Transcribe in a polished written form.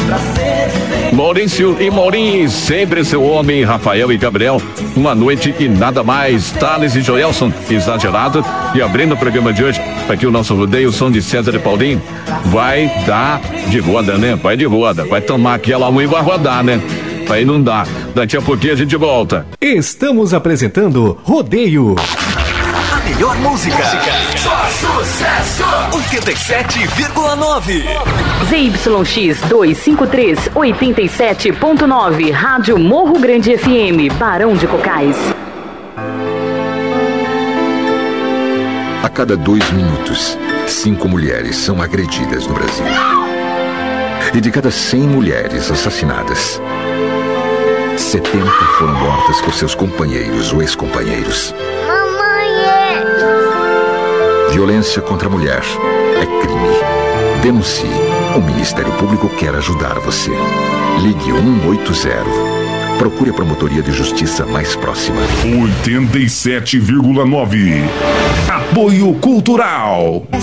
Maurício e Maurinho, sempre seu homem, Rafael e Gabriel, uma noite e nada mais. Thales e Joelson, exagerado. E abrindo o programa de hoje, aqui o nosso rodeio, o som de César e Paulinho, vai dar de roda, né? Vai de roda, vai tomar aquela unha e vai rodar, né? Aí não dá, daqui a pouquinho a gente volta. Estamos apresentando Rodeio. A melhor música. Só sucesso. 87,9. ZYX 253 87.9. Rádio Morro Grande FM, Barão de Cocais. A cada 2 minutos, 5 mulheres são agredidas no Brasil. E de cada 100 mulheres assassinadas, 70 foram mortas por seus companheiros ou ex-companheiros. Violência contra a mulher é crime. Denuncie. O Ministério Público quer ajudar você. Ligue 180. Procure a promotoria de justiça mais próxima. 87,9. Apoio Cultural.